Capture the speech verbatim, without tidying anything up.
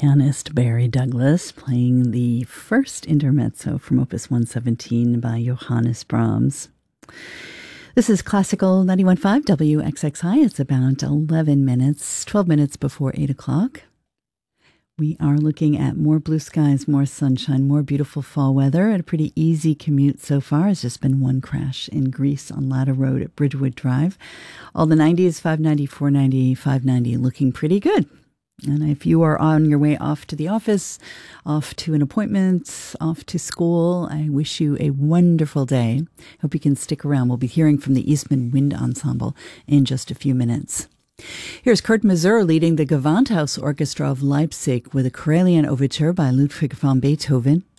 pianist Barry Douglas playing the first intermezzo from Opus one seventeen by Johannes Brahms. This is Classical ninety-one point five W X X I. It's about eleven minutes, twelve minutes before eight o'clock. We are looking at more blue skies, more sunshine, more beautiful fall weather, and a pretty easy commute so far. It's just been one crash in Greece on Ladder Road at Bridgewood Drive. All the nineties, five ninety, four ninety, five ninety, looking pretty good. And if you are on your way off to the office, off to an appointment, off to school, I wish you a wonderful day. Hope you can stick around. We'll be hearing from the Eastman Wind Ensemble in just a few minutes. Here's Kurt Masur leading the Gewandhaus Orchestra of Leipzig with a Karelian Overture by Ludwig van Beethoven.